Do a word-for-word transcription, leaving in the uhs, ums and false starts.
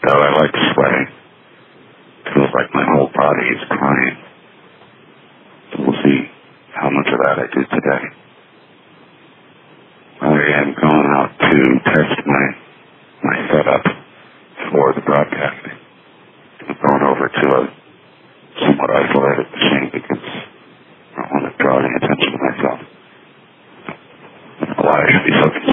though I like sweating. Feels like my whole body is crying. So we'll see how much of that I do today. I am going out to test my my setup for the broadcasting. I'm going over to a somewhat isolated machine because I don't want to draw any attention to myself. I don't know why I should be so